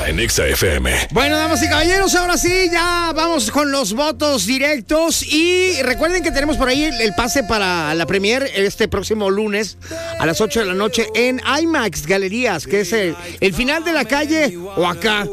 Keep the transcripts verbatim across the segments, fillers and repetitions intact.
Garra en Exa F M. Bueno, damas y caballeros, ahora sí, ya vamos con los votos directos. Y recuerden que tenemos por ahí el, el pase para la premier este próximo lunes a las ocho de la noche en IMAX Galerías, que es el, el final de la calle o acá.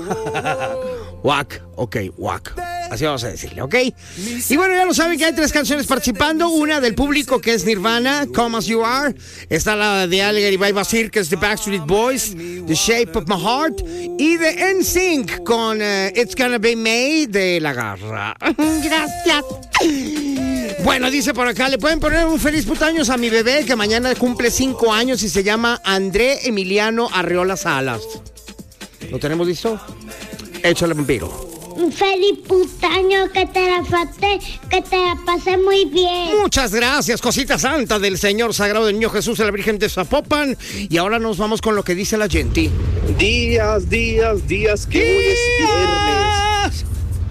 Wack, ok, Wack. Así vamos a decirle, ¿ok? Y bueno, ya lo saben que hay tres canciones participando. Una del público, que es Nirvana, Come As You Are. Está la de Ale Garibay Basir, que es The Backstreet Boys, The Shape of My Heart. Y de N Sync con uh, It's Gonna Be May de La Garra. Gracias. Bueno, dice por acá, le pueden poner un feliz putaños a mi bebé, que mañana cumple cinco años y se llama André Emiliano Arreola Salas. ¿Lo tenemos listo? Échale, vampiro. Un feliz putaño, que te la faste, que te la pasé muy bien. Muchas gracias, cosita santa del Señor Sagrado del Niño Jesús, de la Virgen de Zapopan. Y ahora nos vamos con lo que dice la gente. Días, días, días, que hoy es viernes.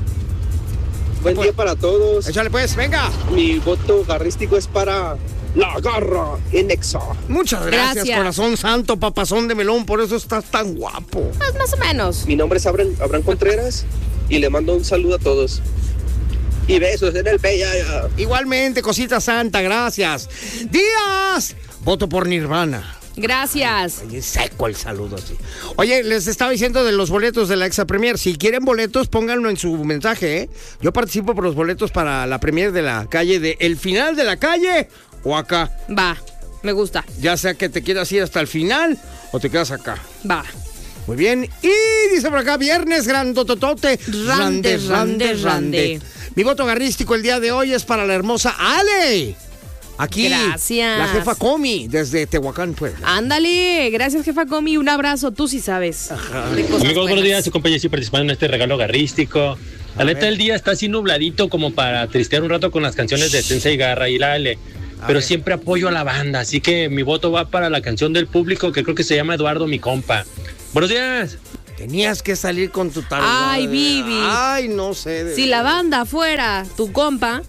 Buen día para todos. Échale pues, venga. Mi voto garrístico es para La Garra en Exa. Muchas gracias, Gracias. corazón santo, papazón de melón, por eso estás tan guapo. Pues más o menos. Mi nombre es Abraham, Abraham Contreras y le mando un saludo a todos. Y besos en el pecho. Igualmente, cosita santa, gracias. Díaz, voto por Nirvana. Gracias. Oye, seco el saludo así. Oye, les estaba diciendo de los boletos de la Exa Premier. Si quieren boletos, pónganlo en su mensaje, ¿eh? Yo participo por los boletos para la Premier de la calle, de El Final de la Calle o acá. Va, me gusta. Ya sea que te quieras ir hasta el final o te quedas acá. Va. Muy bien. Y dice por acá, viernes grandototote. Rande, rande, rande. Mi voto garrístico el día de hoy es para la hermosa Ale. Aquí, Gracias. la jefa Comi, desde Tehuacán, Puebla. Ándale, gracias, jefa Comi, un abrazo, tú sí sabes. De cosas Amigos, buenos buenas. días, su compañero sí participando en este regalo garrístico. La neta, el día está así nubladito como para tristear un rato con las canciones de Sensei Garra y la Ale. Pero ver. siempre apoyo a la banda, así que mi voto va para la canción del público, que creo que se llama Eduardo, mi compa. Buenos días. Tenías que salir con tu tarde. Ay, Vivi. Ay, no sé. de- Si la banda fuera tu compa.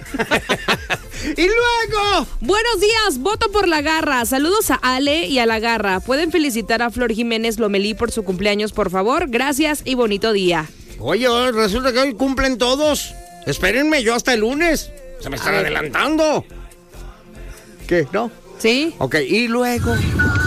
Y luego. Buenos días, voto por La Garra. Saludos a Ale y a La Garra. ¿Pueden felicitar a Flor Jiménez Lomelí por su cumpleaños, por favor? Gracias y bonito día. Oye, resulta que hoy cumplen todos. Espérenme, yo hasta el lunes. Se me están A ver. adelantando. ¿Qué? ¿No? ¿Sí? Ok, y luego.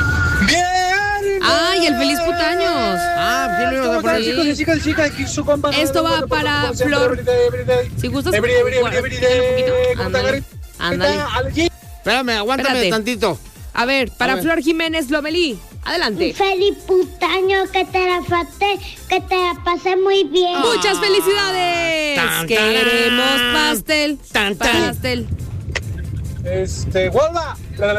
¡Ay, el feliz putaños! Ah, sí lo ibas a poner. Sí. chicos, chicas, aquí su compa. Esto va para Flor. Si gustas, Every day, every day, every day, every day. un ¿Cómo está, poquito. Ándale, ándale. Espérame, aguántame Espérate. tantito. A ver, para A ver. Flor Jiménez Lomelí. Adelante. Un feliz putaño, que te la faste, que te la pasé muy bien. ¡Muchas felicidades! Tan, Queremos tarán. pastel. Tan, tan. Pastel. Este, Gualda.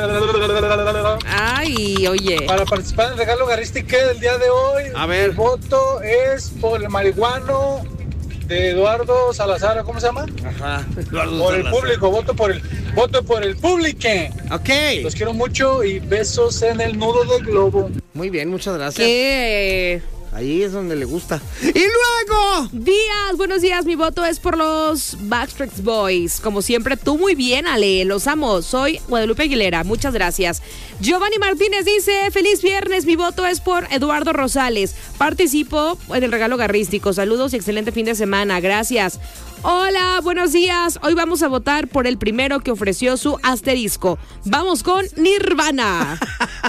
Ay, oye. Para participar en el regalo garrístico del día de hoy, A ver. el voto es por el marihuano de Eduardo Salazar, ¿cómo se llama? Ajá. Por el público, voto por el voto por el público. Ok. Los quiero mucho y besos en el nudo del globo. Muy bien, muchas gracias. ¿Qué? Ahí es donde le gusta. Y luego. Días, buenos días. Mi voto es por los Backstreet Boys. Como siempre, tú muy bien, Ale. Los amo. Soy Guadalupe Aguilera. Muchas gracias. Giovanni Martínez dice: feliz viernes. Mi voto es por Eduardo Rosales. Participo en el regalo garrístico. Saludos y excelente fin de semana. Gracias. Hola, buenos días. Hoy vamos a votar por el primero que ofreció su asterisco. Vamos con Nirvana.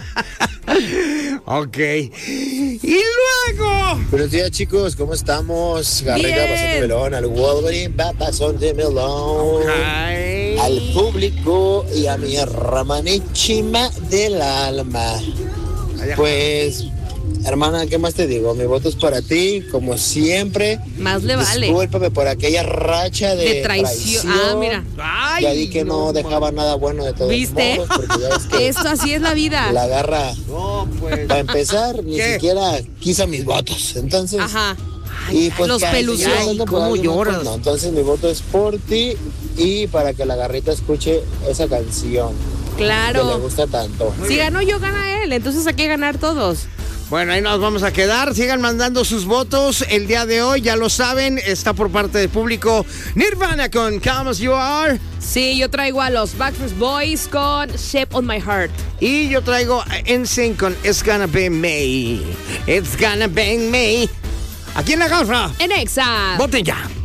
Ok. Y luego. Buenos días, chicos, ¿cómo estamos? Garriga, Bien. pasón de melón, al Wolverine, pasón de melón, Ay. al público y a mi hermanísima del alma. Allá. Pues, hermana, ¿qué más te digo? Mi voto es para ti, como siempre. Más le vale. Discúlpame por aquella racha de, De traición. Ah, mira. Ay, Ya di que no, no, dejaba nada bueno de todos ¿Viste? modos, porque ya ves que Esto así es la vida. la garra, No, pues. para empezar, ni ¿Qué? siquiera quiso mis votos. Entonces, Ajá. y pues los que ahí pelució. sigue dando por ¿Cómo alguien, lloras? pues, no. Entonces mi voto es por ti y para que la garrita escuche esa canción que le Claro. gusta tanto. Si ganó yo, gana él. Entonces hay que ganar todos. Bueno, ahí nos vamos a quedar. Sigan mandando sus votos el día de hoy. Ya lo saben, está por parte del público Nirvana con Come As You Are. Sí, yo traigo a los Backstreet Boys con Shape on My Heart. Y yo traigo a N Sync con It's Gonna Be Me. It's Gonna Be Me. Aquí en la garra. En Exa. Voten ya.